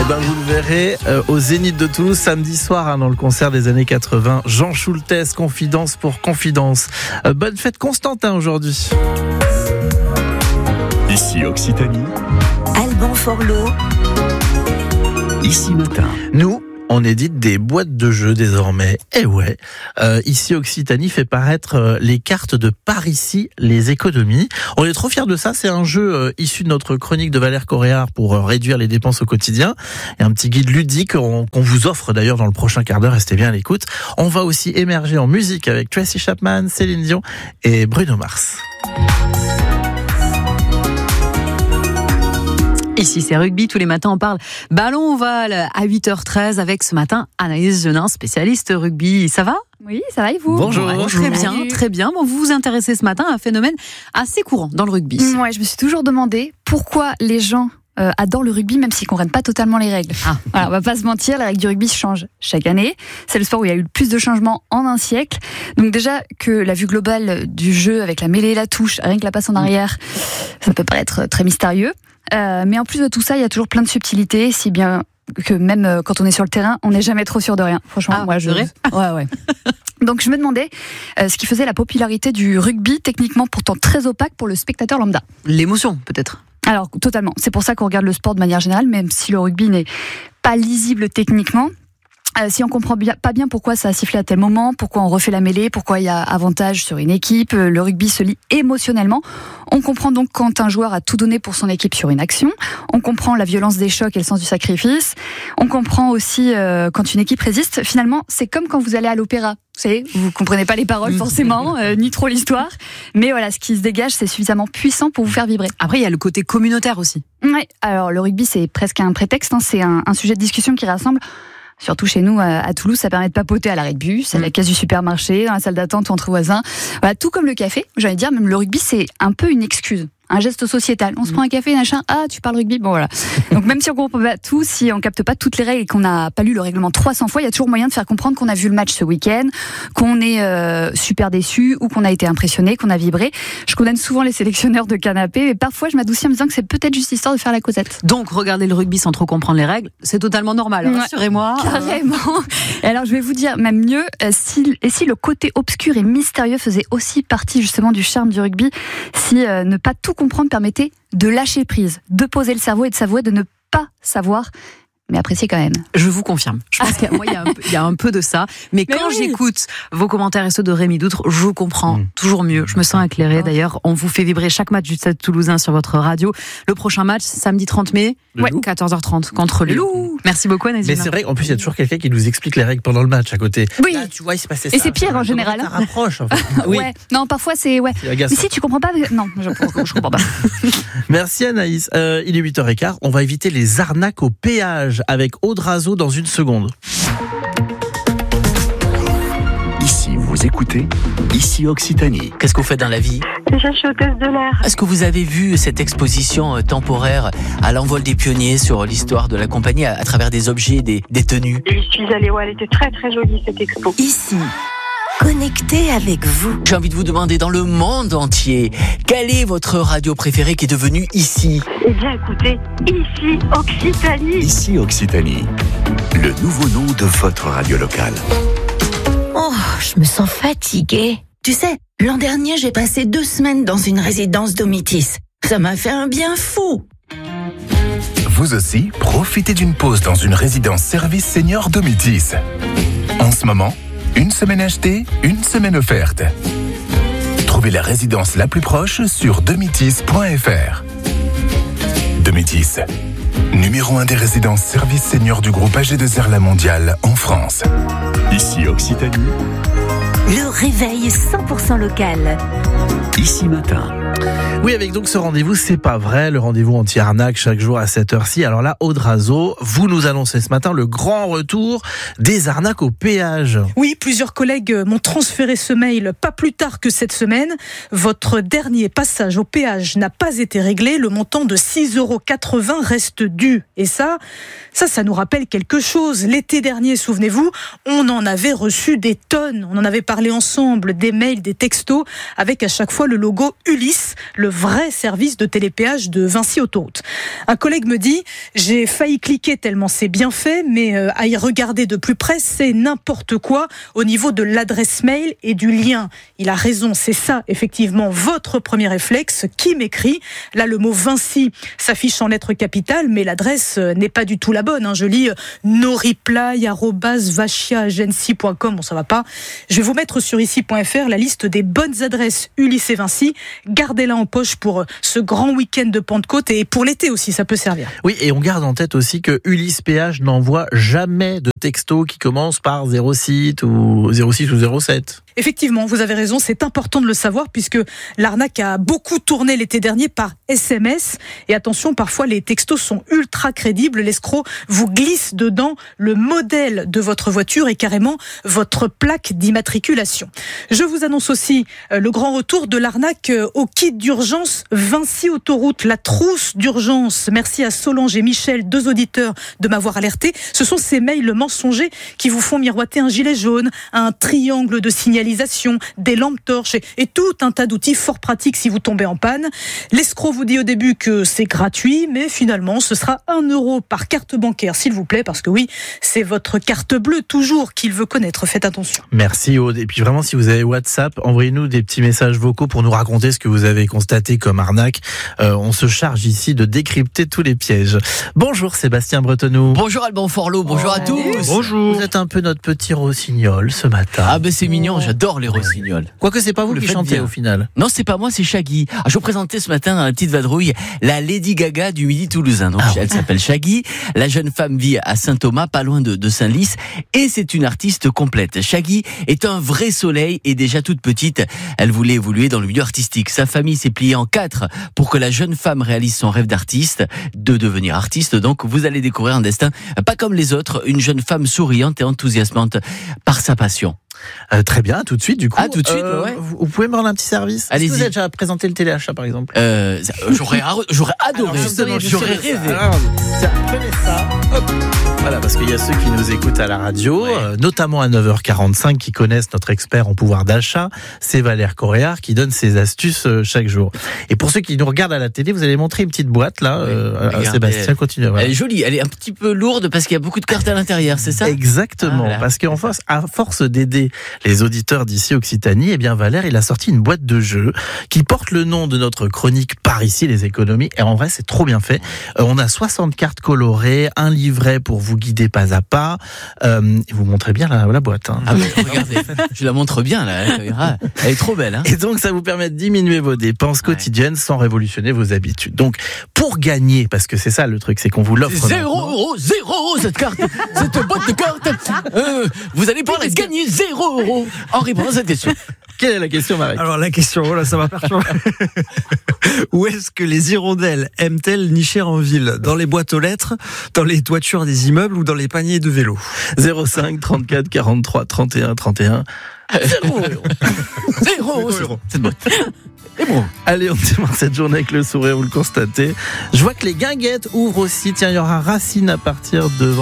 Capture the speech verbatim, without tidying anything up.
ben vous le verrez euh, au Zénith de Toulouse samedi soir hein, dans le concert des années quatre-vingts. Jean Schultes, Confidence pour Confidence. Euh, bonne fête Constantin aujourd'hui. Ici Occitanie. Alban Forlot. Ici Matin. Nous, on édite des boîtes de jeux désormais. Et ouais, euh, ici Occitanie fait paraître euh, les cartes de Par ici les économies. On est trop fiers de ça. C'est un jeu euh, issu de notre chronique de Valère Coréard pour euh, réduire les dépenses au quotidien. Et un petit guide ludique qu'on, qu'on vous offre d'ailleurs dans le prochain quart d'heure. Restez bien à l'écoute. On va aussi émerger en musique avec Tracy Chapman, Céline Dion et Bruno Mars. Ici, c'est rugby. Tous les matins, on parle ballon ovale à huit heures treize avec ce matin Anaïs Genin, spécialiste rugby. Ça va ? Oui, ça va et vous ? Bonjour. Ouais, Bonjour. Très bien, très bien. Bon, vous vous intéressez ce matin à un phénomène assez courant dans le rugby. Ouais, je me suis toujours demandé pourquoi les gens euh, adorent le rugby même s'ils ne comprennent pas totalement les règles. Ah. Voilà, on va pas se mentir, les règles du rugby changent chaque année. C'est le sport où il y a eu le plus de changements en un siècle. Donc déjà que la vue globale du jeu avec la mêlée et la touche, rien que la passe en arrière, ça peut paraître très mystérieux. Euh, mais en plus de tout ça, il y a toujours plein de subtilités, si bien que même euh, quand on est sur le terrain, on n'est jamais trop sûr de rien. Franchement, Ah, moi, je. c'est vrai ? Ouais, ouais. Donc je me demandais euh, ce qui faisait la popularité du rugby, techniquement pourtant très opaque pour le spectateur lambda. L'émotion, peut-être. Alors totalement. C'est pour ça qu'on regarde le sport de manière générale, même si le rugby n'est pas lisible techniquement. Euh, si on comprend bien, pas bien pourquoi ça a sifflé à tel moment, pourquoi on refait la mêlée, pourquoi il y a avantage sur une équipe, euh, le rugby se lie émotionnellement. On comprend donc quand un joueur a tout donné pour son équipe sur une action. On comprend la violence des chocs et le sens du sacrifice. On comprend aussi euh, quand une équipe résiste. Finalement, c'est comme quand vous allez à l'opéra. Vous savez, vous comprenez pas les paroles forcément, euh, ni trop l'histoire. Mais voilà, ce qui se dégage, c'est suffisamment puissant pour vous faire vibrer. Après, il y a le côté communautaire aussi. Ouais. Alors le rugby, c'est presque un prétexte. Hein. C'est un, un sujet de discussion qui rassemble. Surtout chez nous, à Toulouse, ça permet de papoter à l'arrêt de bus, à la caisse du supermarché, dans la salle d'attente ou entre voisins. Voilà, tout comme le café, j'ai envie de dire, même le rugby, c'est un peu une excuse. Un geste sociétal. On se prend un café, machin. Ah, tu parles rugby. Bon, voilà. Donc, même si on comprend pas tout, si on capte pas toutes les règles et qu'on n'a pas lu le règlement trois cents fois, il y a toujours moyen de faire comprendre qu'on a vu le match ce week-end, qu'on est euh, super déçu ou qu'on a été impressionné, qu'on a vibré. Je condamne souvent les sélectionneurs de canapé, mais parfois je m'adoucis en me disant que c'est peut-être juste histoire de faire la causette. Donc, regarder le rugby sans trop comprendre les règles, c'est totalement normal. Ouais. Rassurez-moi. Carrément. Et alors, je vais vous dire même mieux, euh, si, et si le côté obscur et mystérieux faisait aussi partie justement du charme du rugby, si euh, ne pas tout comprendre permettait de lâcher prise, de poser le cerveau et de s'avouer de ne pas savoir, mais apprécier quand même. Je vous confirme. Je pense qu'il y a, moi, il y a, un peu, il y a un peu de ça. Mais, mais quand oui. j'écoute vos commentaires et ceux de Rémi Doutre, je comprends mmh. toujours mieux. Je me sens éclairée. D'ailleurs, on vous fait vibrer chaque match du Stade Toulousain sur votre radio. Le prochain match, samedi trente mai, ouais, quatorze heures trente, contre le Loup. Merci beaucoup, Anaïs. Mais c'est vrai qu'en plus, il y a toujours quelqu'un qui nous explique les règles pendant le match à côté. Oui. Là, tu vois, il s'est passé ça. Et c'est pire en général. Ça rapproche, en fait. Oui. Ouais. Non, parfois, c'est, ouais. C'est mais si tu comprends pas, non, je, je comprends pas. Merci, Anaïs. Euh, il est huit heures quinze. On va éviter les arnaques au péage avec Audra dans une seconde. Ici, vous écoutez Ici Occitanie. Qu'est-ce que vous faites dans la vie ? Déjà, je suis hôtesse de l'air. Est-ce que vous avez vu cette exposition temporaire à l'envol des pionniers sur l'histoire de la compagnie à, à travers des objets, des, des tenues ? Je suis allée, ouais, elle était très très jolie cette expo. Ici, connecté avec vous. J'ai envie de vous demander dans le monde entier, quelle est votre radio préférée qui est devenue Ici ? Eh bien écoutez, Ici Occitanie. Ici Occitanie, le nouveau nom de votre radio locale. Oh, je me sens fatiguée. Tu sais, l'an dernier, j'ai passé deux semaines dans une résidence Domitis. Ça m'a fait un bien fou. Vous aussi, profitez d'une pause dans une résidence service senior Domitis. En ce moment, une semaine achetée, une semaine offerte. Trouvez la résidence la plus proche sur domitis point f r. Domitis, numéro un des résidences services seniors du groupe A G deux R La Mondiale en France. Ici Occitanie. Le réveil cent pour cent local. Ici Matin. Oui, avec donc ce rendez-vous, c'est pas vrai, le rendez-vous anti-arnaque chaque jour à cette heure-ci. Alors là, Audrazo, vous nous annoncez ce matin le grand retour des arnaques au péage. Oui, plusieurs collègues m'ont transféré ce mail pas plus tard que cette semaine. Votre dernier passage au péage n'a pas été réglé. Le montant de six euros quatre-vingts reste dû. Et ça, ça, ça nous rappelle quelque chose. L'été dernier, souvenez-vous, on en avait reçu des tonnes. On en avait parlé ensemble, des mails, des textos, avec à chaque fois le logo Ulysse. Pass, le vrai service de télépéage de Vinci Autoroute. Un collègue me dit, j'ai failli cliquer tellement c'est bien fait, mais euh, à y regarder de plus près, c'est n'importe quoi au niveau de l'adresse mail et du lien. Il a raison, c'est ça effectivement votre premier réflexe. Qui m'écrit ? Là, le mot Vinci s'affiche en lettres capitales, mais l'adresse n'est pas du tout la bonne. Hein. Je lis noreply arobase vachia agency point com. Bon, ça va pas. Je vais vous mettre sur ici point f r la liste des bonnes adresses Ulysse et Vinci. Gardez-la en poche pour ce grand week-end de Pentecôte et pour l'été aussi, ça peut servir. Oui, et on garde en tête aussi que Ulysse Péage n'envoie jamais de texto qui commence par zéro six ou zéro six ou zéro sept. Effectivement, vous avez raison, c'est important de le savoir puisque l'arnaque a beaucoup tourné l'été dernier par S M S. Et attention, parfois les textos sont ultra crédibles. L'escroc vous glisse dedans le modèle de votre voiture et carrément votre plaque d'immatriculation. Je vous annonce aussi le grand retour de l'arnaque au kit d'urgence Vinci Autoroute, la trousse d'urgence. Merci à Solange et Michel, deux auditeurs, de m'avoir alerté. Ce sont ces mails mensongers qui vous font miroiter un gilet jaune, un triangle de signalisation, des lampes torches et, et tout un tas d'outils fort pratiques si vous tombez en panne. L'escroc vous dit au début que c'est gratuit, mais finalement ce sera un euro par carte bancaire, s'il vous plaît, parce que oui, c'est votre carte bleue toujours qu'il veut connaître. Faites attention. Merci Aude. Et puis vraiment, si vous avez WhatsApp, envoyez-nous des petits messages vocaux pour nous raconter ce que vous avez constaté comme arnaque. Euh, on se charge ici de décrypter tous les pièges. Bonjour Sébastien Bretonneau. Bonjour Alban Forlot, bonjour oh, à tous. Bonjour. Vous êtes un peu notre petit rossignol ce matin. Ah ben c'est mignon, j'adore les rossignols. Quoique c'est pas vous, vous qui chantez au final. Non, c'est pas moi, c'est Shaggy. Ah, je vous présentais ce matin dans la petite vadrouille la Lady Gaga du Midi toulousain. Donc ah, elle ouais. s'appelle Shaggy. La jeune femme vit à Saint-Thomas, pas loin de, de Saint-Lys, et c'est une artiste complète. Shaggy est un vrai soleil et déjà toute petite, elle voulait évoluer dans le milieu artistique. Sa famille s'est pliée en quatre pour que la jeune femme réalise son rêve d'artiste, de devenir artiste. Donc vous allez découvrir un destin pas comme les autres, une jeune femme souriante et enthousiasmante par sa passion. Euh, très bien, tout de suite du coup. Ah, tout de suite, euh, ouais. Vous, vous pouvez me rendre un petit service ? Est-ce que vous avez déjà présenté le téléachat par exemple ? euh, J'aurais, j'aurais adoré. Alors, justement, j'aurais rêvé. Alors, tiens, prenez ça. Hop. Voilà, parce qu'il y a ceux qui nous écoutent à la radio, ouais. euh, notamment à neuf heures quarante-cinq, qui connaissent notre expert en pouvoir d'achat, c'est Valère Coréard, qui donne ses astuces euh, chaque jour. Et pour ceux qui nous regardent à la télé, vous allez montrer une petite boîte là. Oui, euh, regardez, Sébastien, continue. Voilà. Elle est jolie, elle est un petit peu lourde parce qu'il y a beaucoup de cartes à l'intérieur, c'est ça ? Exactement, ah, voilà. Parce qu'en force, à force d'aider les auditeurs d'ici Occitanie, eh bien Valère, il a sorti une boîte de jeux qui porte le nom de notre chronique Par ici les économies. Et en vrai, c'est trop bien fait. Euh, on a soixante cartes colorées, un livret pour vous guider pas à pas. Euh, vous montrez bien la, la boîte. Hein. Ah oui, regardez, je la montre bien là. Elle est trop belle. Hein. Et donc, ça vous permet de diminuer vos dépenses quotidiennes ouais. sans révolutionner vos habitudes. Donc, pour gagner, parce que c'est ça le truc, c'est qu'on vous l'offre. Zéro euro, zéro euro cette carte, cette boîte de cartes. Euh, vous allez pouvoir gagner zéro euro. En répondant à cette question. Quelle est la question, Marie ? Alors la question, voilà, ça m'a perturbé. Où est-ce que les hirondelles aiment-elles nicher en ville ? Dans les boîtes aux lettres, dans les toitures des immeubles ou dans les paniers de vélo ? zéro cinq trente-quatre quarante-trois trente et un trente et un. Zéro euro. Zéro euro. Cette boîte. Et bon. Allez, on démarre cette journée avec le sourire, vous le constatez. Je vois que les guinguettes ouvrent aussi. Tiens, il y aura Racine à partir de